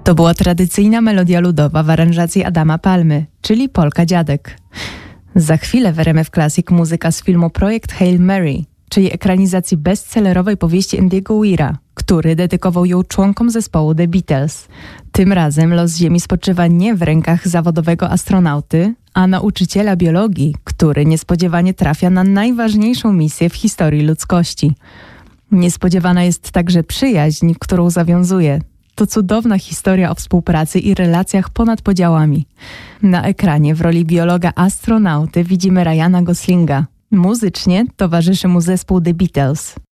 To była tradycyjna melodia ludowa w aranżacji Adama Palmy, czyli Polka Dziadek. Za chwilę w RMF Classic muzyka z filmu Projekt Hail Mary, czyli ekranizacji bestsellerowej powieści Andiego Weira, który dedykował ją członkom zespołu The Beatles. Tym razem los Ziemi spoczywa nie w rękach zawodowego astronauty, a nauczyciela biologii, który niespodziewanie trafia na najważniejszą misję w historii ludzkości. Niespodziewana jest także przyjaźń, którą zawiązuje. To cudowna historia o współpracy i relacjach ponad podziałami. Na ekranie w roli biologa-astronauty widzimy Ryana Goslinga. Muzycznie towarzyszy mu zespół The Beatles.